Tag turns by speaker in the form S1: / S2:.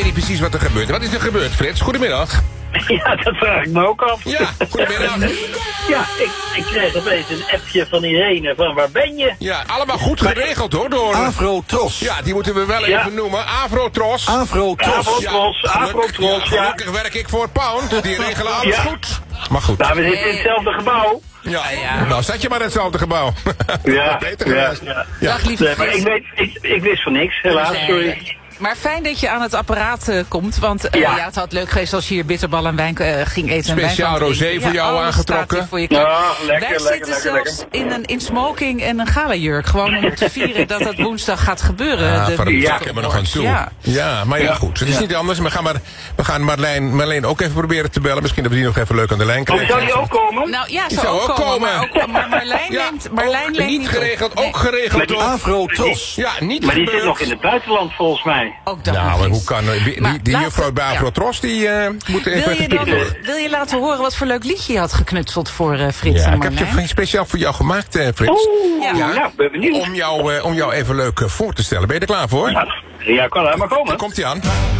S1: niet precies wat er gebeurt. Wat is er gebeurd, Frits? Goedemiddag.
S2: Ja, dat vraag ik me ook af.
S1: Ja, goedemiddag.
S2: Ja, ik kreeg opeens een appje van Irene van waar ben je?
S1: Ja, allemaal goed geregeld hoor, door...
S3: Afro-Tros.
S1: Ja, die moeten we wel even noemen. Afro-Tros.
S3: Afro-Tros.
S2: Afro-Tros, ja.
S1: Gelukkig werk ik voor Pound. Die regelen alles goed. Maar goed.
S2: Nou, we zitten in hetzelfde gebouw.
S1: Ja, nou zat je maar in hetzelfde gebouw.
S2: Ja,
S1: beter geweest.
S4: Dag, lieve
S2: Nee, maar
S4: Frits.
S2: ik wist van niks, helaas, sorry.
S4: Maar fijn dat je aan het apparaat komt. Want het had leuk geweest als je hier bitterbal en wijn ging eten.
S1: Speciaal
S4: en wijn
S1: rosé voor jou aangetrokken.
S4: Voor je klaar.
S2: Ja, lekker,
S4: Wij zitten zelfs in smoking en een galajurk. Gewoon om te vieren dat dat woensdag gaat gebeuren.
S1: Ja, van de hebben we nog aan toe. Ja, maar ja, goed. Het is niet anders. We gaan Marleen ook even proberen te bellen. Misschien dat we die nog even leuk aan de lijn krijgen.
S2: Zou die ook komen?
S4: Nou ja, zou ook komen. Maar Marleen neemt
S1: niet geregeld, ook geregeld door
S3: Afro-Tros.
S1: Ja, niet
S2: Maar die
S1: gebeurd.
S2: zit nog in het buitenland volgens mij.
S4: Ook dat
S1: Nou,
S4: nog
S1: maar
S4: eens.
S1: hoe kan... Die juffrouw bij Afro-Tros, die moet even...
S4: Wil je laten horen wat voor leuk liedje je had geknutseld voor Frits
S1: Ja,
S4: en
S1: ik heb
S4: Marlijn?
S1: je speciaal voor jou gemaakt, Frits.
S2: Ja, ben benieuwd.
S1: Om jou even leuk voor te stellen. Ben je er klaar voor?
S2: Ja, kan hij maar komen.
S1: Komt-ie aan.